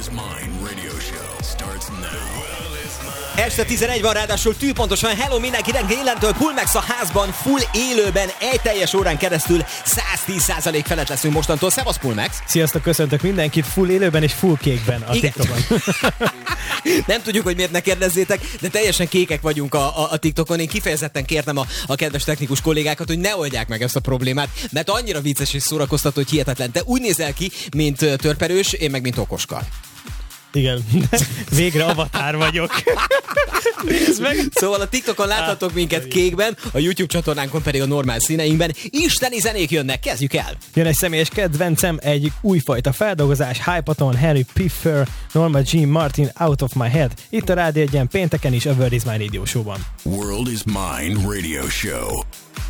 Mine Radio Show starts now. Este 11 van, ráadásul tűpontosan. Hello mindenkinek, Délentől Pulmex a házban, full élőben, egy teljes órán keresztül 110% felett leszünk mostantól. Szevasz Pulmex! Sziasztok, köszöntök mindenkit full élőben és full kékben a TikTokon. Nem tudjuk, hogy miért ne kérdezzétek, de teljesen kékek vagyunk a TikTokon. Én kifejezetten kértem a kedves technikus kollégákat, hogy ne oldják meg ezt a problémát, mert annyira vicces és szórakoztató, hogy hihetetlen. Te úgy nézel ki, mint törperős, én meg mint okoska. Igen, végre avatár vagyok. Nézd meg! Szóval a TikTokon láthatok minket kékben, a YouTube csatornánkon pedig a normál színeinkben. Isteni zenék jönnek, kezdjük el! Jön egy személyes kedvencem, egy újfajta feldolgozás, Hypaton, Harry Piffer, Norma Jean Martin, Out of My Head. Itt a Rádió 1-en pénteken is a World is Mine Radio Show-ban. World is Mine Radio Show.